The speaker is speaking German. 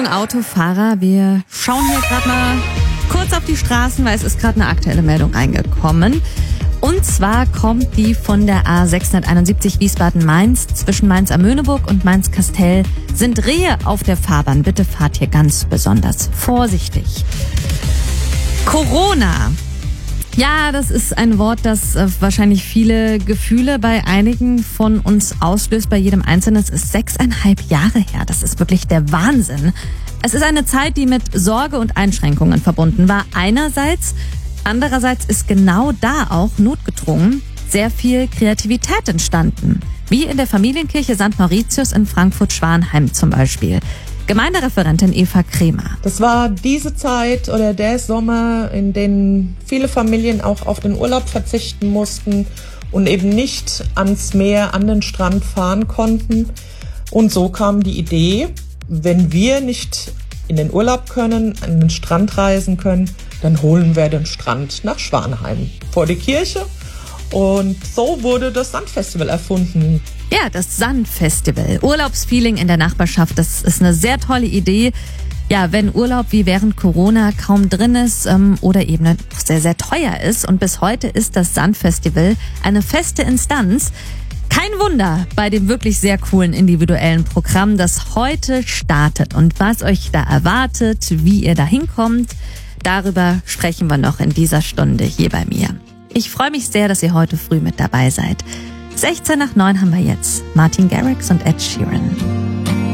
Achtung, Autofahrer, wir schauen hier gerade mal kurz auf die Straßen, weil es ist gerade eine aktuelle Meldung reingekommen. Und zwar kommt die von der A671 Wiesbaden-Mainz. Zwischen Mainz-Amöneburg und Mainz-Kastel sind Rehe auf der Fahrbahn. Bitte fahrt hier ganz besonders vorsichtig. Corona. Ja, das ist ein Wort, das wahrscheinlich viele Gefühle bei einigen von uns auslöst. Bei jedem Einzelnen. Es ist 6,5 Jahre her. Das ist wirklich der Wahnsinn. Es ist eine Zeit, die mit Sorge und Einschränkungen verbunden war. Andererseits ist genau da auch notgedrungen sehr viel Kreativität entstanden. Wie in der Familienkirche St. Mauritius in Frankfurt-Schwanheim zum Beispiel. Gemeindereferentin Eva Kremer. Das war diese Zeit oder der Sommer, in dem viele Familien auch auf den Urlaub verzichten mussten und eben nicht ans Meer, an den Strand fahren konnten. Und so kam die Idee, wenn wir nicht in den Urlaub können, an den Strand reisen können, dann holen wir den Strand nach Schwanheim vor die Kirche. Und so wurde das Sandfestival erfunden. Ja, das Sandfestival. Urlaubsfeeling in der Nachbarschaft, das ist eine sehr tolle Idee. Ja, wenn Urlaub wie während Corona kaum drin ist oder eben sehr, sehr teuer ist. Und bis heute ist das Sandfestival eine feste Instanz. Kein Wunder bei dem wirklich sehr coolen individuellen Programm, das heute startet. Und was euch da erwartet, wie ihr da hinkommt, darüber sprechen wir noch in dieser Stunde hier bei mir. Ich freue mich sehr, dass ihr heute früh mit dabei seid. 8:45 haben wir jetzt Martin Garrix und Ed Sheeran.